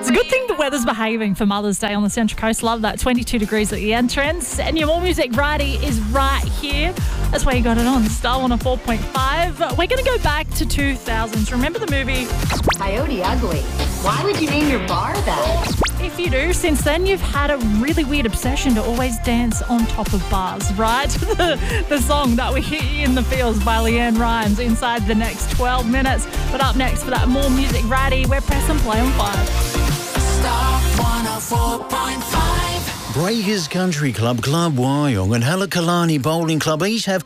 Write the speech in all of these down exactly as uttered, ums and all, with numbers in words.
It's a good thing the weather's behaving for Mother's Day on the Central Coast. Love that. twenty-two degrees at the entrance. And your More Music Variety is right here. That's why you got it on Star one oh four point five. We're going to go back to two thousands. Remember the movie Coyote Ugly. Why would you name your bar that? If you do, since then you've had a really weird obsession to always dance on top of bars, right? the, the song that we hear in the fields by Leanne Rimes inside the next twelve minutes. But up next for that More Music Variety, we're press and play on five. Star one oh four point five. Breakers Country Club, Club Wyong and Halakalani Bowling Club each have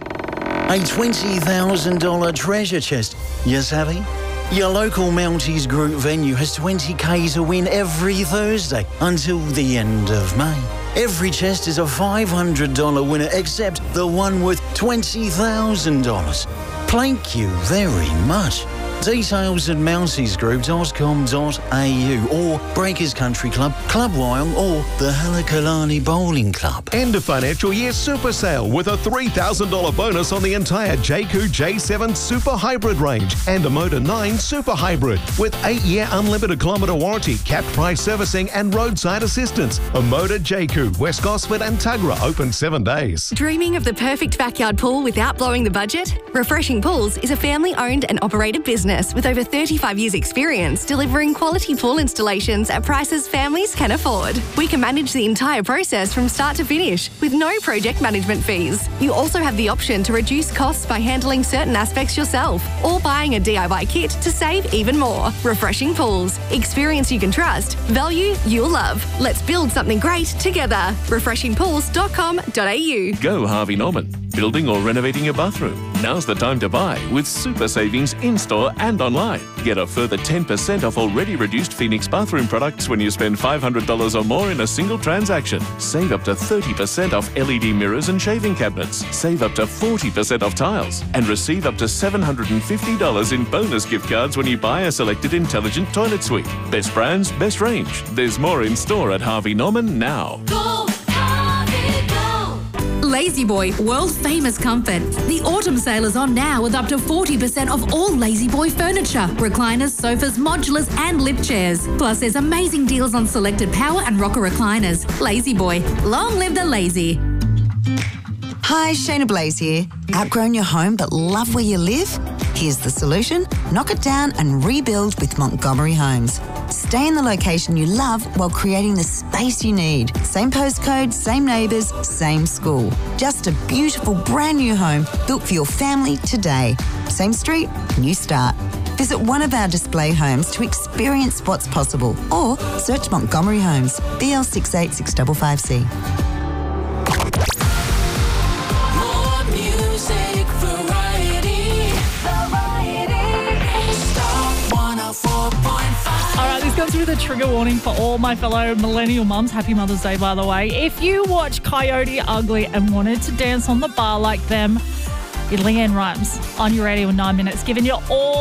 a twenty thousand dollars treasure chest. You savvy? Your local Mounties Group venue has twenty K to win every Thursday until the end of May. Every chest is a five hundred dollars winner except the one worth twenty thousand dollars. Thank you very much. Details at mounties group dot com dot a u or Breakers Country Club, Club Wyong or the Halakalani Bowling Club. End of financial year super sale with a three thousand dollars bonus on the entire J Q J seven Super Hybrid range and a Motor nine Super Hybrid with eight year unlimited kilometre warranty, capped price servicing and roadside assistance. A Motor J Q, West Gosford and Tuggerah open seven days. Dreaming of the perfect backyard pool without blowing the budget? Refreshing Pools is a family-owned and operated business with over thirty-five years experience delivering quality pool installations at prices families can afford. We can manage the entire process from start to finish with no project management fees. You also have the option to reduce costs by handling certain aspects yourself or buying a D I Y kit to save even more. Refreshing Pools. Experience you can trust. Value you'll love. Let's build something great together. refreshing pools dot com dot a u. Go Harvey Norman. Building or renovating your bathroom? Now's the time to buy with super savings in-store and online. Get a further ten percent off already reduced Phoenix bathroom products when you spend five hundred dollars or more in a single transaction. Save up to thirty percent off L E D mirrors and shaving cabinets. Save up to forty percent off tiles. And receive up to seven hundred fifty dollars in bonus gift cards when you buy a selected intelligent toilet suite. Best brands, best range. There's more in store at Harvey Norman now. Go, Harvey, go. Lazy Boy, world famous comfort. The autumn sale is on now with up to forty percent off all Lazy Boy furniture, recliners, sofas, modulars and lift chairs. Plus there's amazing deals on selected power and rocker recliners. Lazy Boy, long live the lazy. Hi, Shayna Blaze here. Outgrown your home but love where you live? Here's the solution. Knock it down and rebuild with Montgomery Homes. Stay in the location you love while creating the space you need. Same postcode, same neighbours, same school. Just a beautiful brand new home built for your family today. Same street, new start. Visit one of our display homes to experience what's possible or search Montgomery Homes, B L six eight six five five C. More music variety. Variety. Star one oh four point five. All right, this comes with a trigger warning for all my fellow millennial mums. Happy Mother's Day, by the way. If you watch Coyote Ugly and wanted to dance on the bar like them, Leanne Rimes on your radio in nine minutes, giving you all